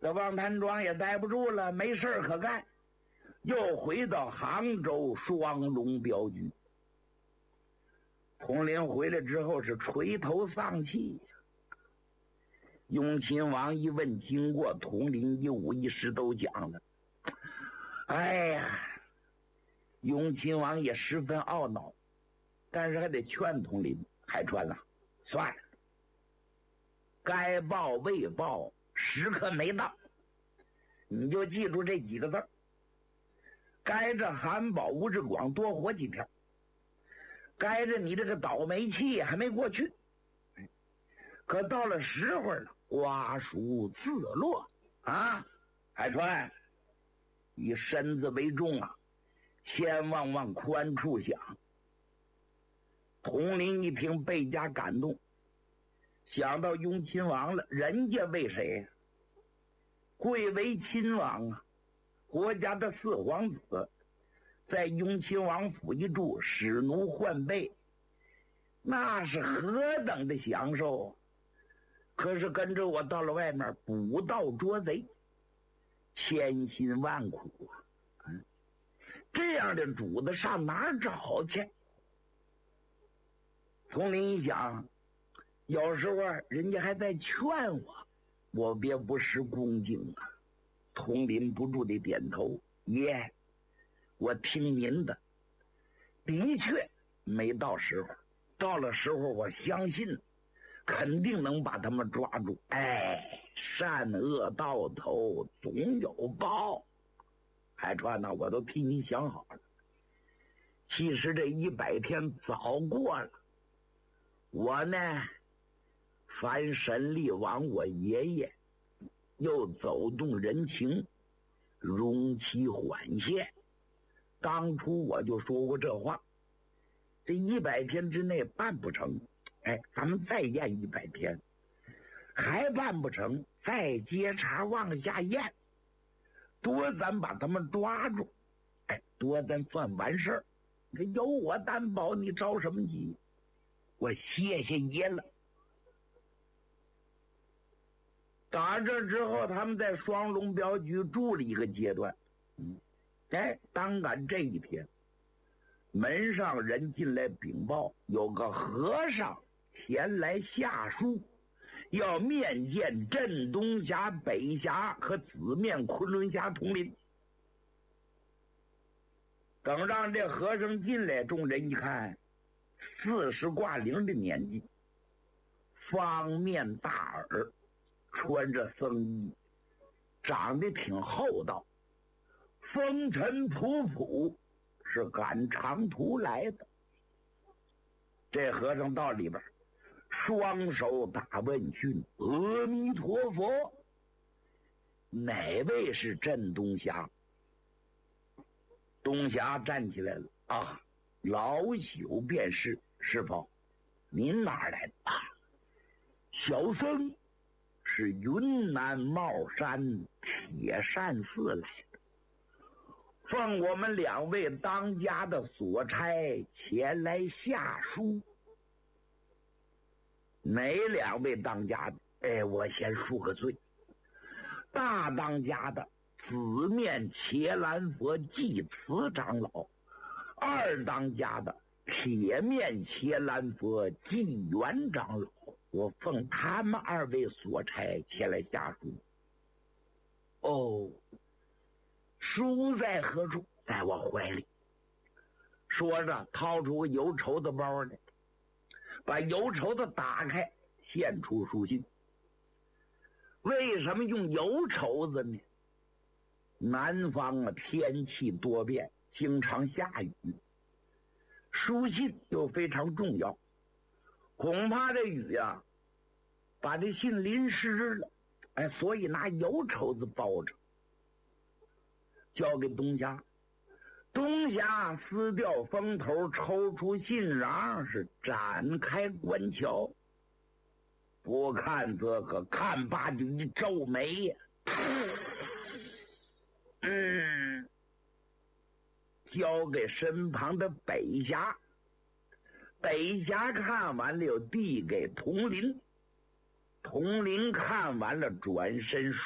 这王谭庄也待不住了，没事可干，又回到杭州双龙镖局。统领回来之后是垂头丧气。雍亲王一问经过，统领一五一十都讲了。哎呀，雍亲王也十分懊恼，但是还得劝统领海川呐，算了，该报未报，时刻没到，你就记住这几个字，该着韩宝吴志广多活几天，该着你这个倒霉期还没过去，可到了时候了，瓜熟自落啊！海川，以身子为重啊，千万往宽处想。统领一听倍加感动，想到雍亲王了，人家为谁？贵为亲王啊，国家的四皇子，在雍亲王府一住，使奴换备，那是何等的享受。可是跟着我到了外面，捕盗捉贼，千辛万苦啊！这样的主子上哪儿找去？统领一想，有时候人家还在劝我别不失恭敬啊。统领不住地点头，爷，我听您的。的确没到时候，到了时候我相信肯定能把他们抓住。哎，善恶到头总有报。海川呢，我都替你想好了。其实这100天早过了，我呢凡神力王我爷爷又走动人情，容其缓些。当初我就说过这话，这100天之内办不成，哎，咱们再验100天，还办不成，再接茬往下验，多咱把他们抓住，哎，多咱算完事儿。有我担保，你着什么急？我谢谢爷了。打这之后，他们在双龙镖局住了一个阶段。哎，当赶这一天，门上人进来禀报，有个和尚前来下书，要面见镇东峡、北峡和紫面昆仑峡统领。等让这和尚进来，众人一看，40挂零的年纪，方面大耳，穿着僧衣，长得挺厚道，风尘仆仆，是赶长途来的。这和尚到里边，双手打问讯：“阿弥陀佛，哪位是镇东峡？”东峡站起来了啊，老朽便是。师傅，您哪儿来的啊？小僧是云南帽山铁扇寺来的，奉我们2位当家的所差前来下书。哪2位当家的？哎，我先恕个罪。大当家的紫面伽蓝佛济慈长老，二当家的铁面伽蓝佛济元长老，我奉他们2位所差前来下书。哦，书在何处？在我怀里。说着掏出个油绸子包来，把油绸子打开，献出书信。为什么用油绸子呢？南方啊，天气多变，经常下雨，书信又非常重要，恐怕这雨啊把这信淋湿了，哎，所以拿油绸子包着，交给东家。东家撕掉封头，抽出信瓤，是展开观瞧。不看则可，看罢就一皱眉呀。交给身旁的北峡。北峡看完了，又递给统领。统领看完了，转身